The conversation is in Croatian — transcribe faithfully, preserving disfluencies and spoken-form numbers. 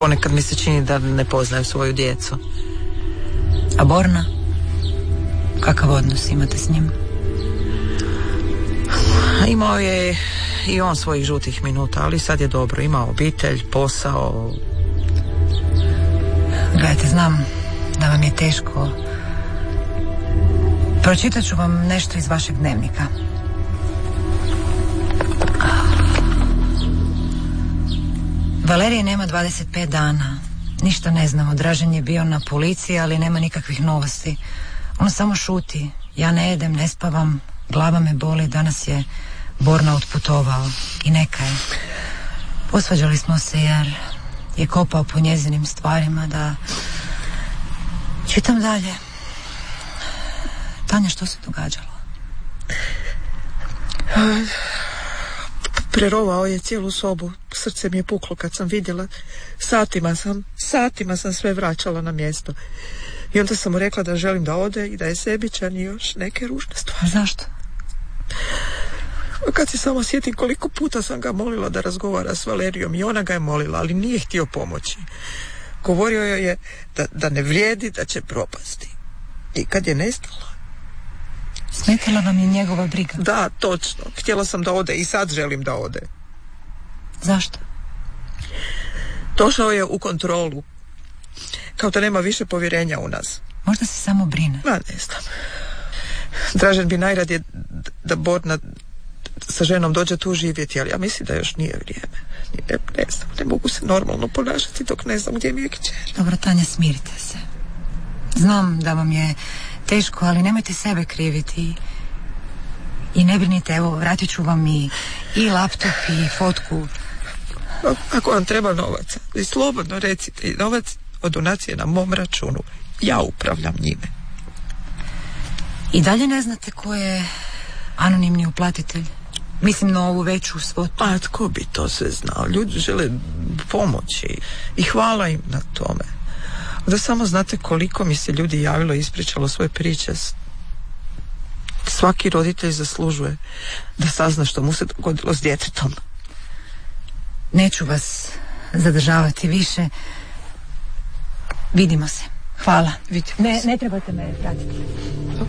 Ponekad mi se čini da ne poznaju svoju djecu. A Borna? Kakav odnos imate s njim? Imao je i on svojih žutih minuta, ali sad je dobro. Ima obitelj, posao. Gledajte, znam da vam je teško. Pročitat ću vam nešto iz vašeg dnevnika. Valerije nema dvadeset pet dana. Ništa ne znamo. Dražen je bio na policiji, ali nema nikakvih novosti. On samo šuti. Ja ne jedem, ne spavam, glava me boli. Danas je Borna otputovao. I neka je. Posvađali smo se jer je kopao po njezinim stvarima. Da čitam dalje. Tanja, što se događalo? Prerovao je cijelu sobu. Srce mi je puklo kad sam vidjela. Satima sam, satima sam sve vraćala na mjesto. I onda sam mu rekla da želim da ode i da je sebičan i još neke ružne stvari. Zašto? Kad se samo sjetim koliko puta sam ga molila da razgovara s Valerijom i ona ga je molila, ali nije htio pomoći. Govorio joj je da, da ne vrijedi, da će propasti. I kad je nestala... Smetala vam je njegova briga? Da, točno. Htjela sam da ode i sad želim da ode. Zašto? Došao je u kontrolu. Kao da nema više povjerenja u nas. Možda se samo brine. Ma, ne znam. Dražen bi najradije da Borna sa ženom dođe tu živjeti, ali ja mislim da još nije vrijeme. Ne, ne znam, ne mogu se normalno ponašati dok ne znam gdje mi je kćer. Dobro, Tanja, smirite se. Znam da vam je teško, ali nemojte sebe kriviti. I ne brinite, evo, vratit ću vam i, i laptop i fotku. No, ako vam treba novaca, i slobodno recite, i novac od donacije na mom računu. Ja upravljam njime. I dalje ne znate ko je anonimni uplatitelj? Mislim na ovu veću svotu. Pa tko bi to sve znao? Ljudi žele pomoći i hvala im na tome. Da samo znate koliko mi se ljudi javilo i ispričalo svoje priče. Svaki roditelj zaslužuje da sazna što mu se dogodilo s djetetom. Neću vas zadržavati više. Vidimo se. Hvala. Vidimo ne, se. ne trebate me pratiti.